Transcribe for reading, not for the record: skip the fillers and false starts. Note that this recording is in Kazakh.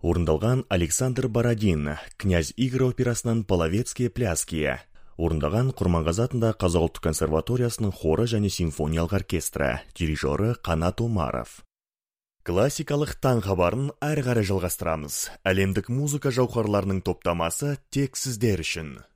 Орындалған Александр Бородин, князь Игорь операсынан Половецкие пляски. Орындаған Құрманғазы атындағы Қазақ ұлттық консерваториясының хоры және симфониялық оркестрі, дирижері Қанат Омаров. Классикалық таң хабарын әрі қарай жалғастырамыз. Әлемдік музыка жауһарларының топтамасы тек сіздер үшін.